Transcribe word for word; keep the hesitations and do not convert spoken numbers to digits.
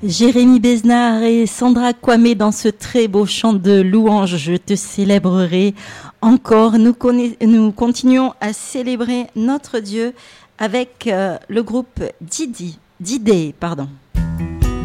Jérémy Besnard et Sandra Kwame dans ce très beau chant de louange, je te célébrerai encore. Nous, conna- nous continuons à célébrer notre Dieu avec euh, le groupe Didi, Didé, pardon.